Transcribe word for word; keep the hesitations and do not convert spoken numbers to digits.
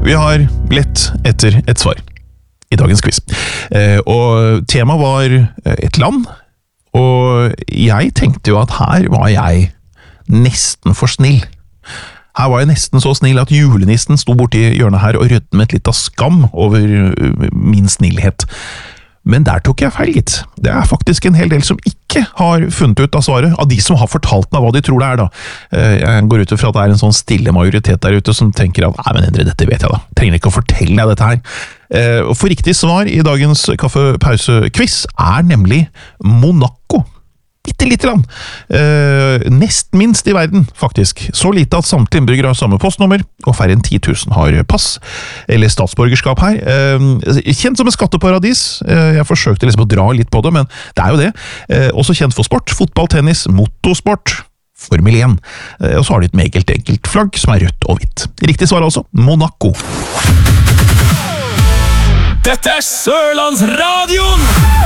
Vi har lett etter et svar i dagens quiz. Eh, og temaet var et land, og jeg tenkte jo at her var jeg nesten for snill. Her var jeg nesten så snill at julenissen sto borti hjørnet her og rødmet litt av skam over min snillhet. Men der tok jeg feil, gitt. Det er faktisk en hel del som ikke har funnet ut av svaret, av de som har fortalt meg hva de tror det er da. Jeg går ut fra at det er en sånn stille majoritet der ute som tenker at nei, men Endre, dette vet jeg da. Trenger ikke å fortelle deg dette her. For riktig svar i dagens kaffepause-quiz er nemlig Monaco. Bitte lite land. Eh, nest minst i verden, faktisk. Så lite at samtlige innbyggere har samme postnummer, og færre enn ti tusen har pass, eller statsborgerskap her. Eh, kjent som et skatteparadis. Eh, jeg forsøkte liksom å dra litt på det, men det er jo det. Eh, også kjent for sport, fotball, tennis, motorsport, Formel én. Eh, og så har de et meget enkelt flagg, som er rødt og hvitt. Riktig svar altså, Monaco. Dette er Sørlandsradion!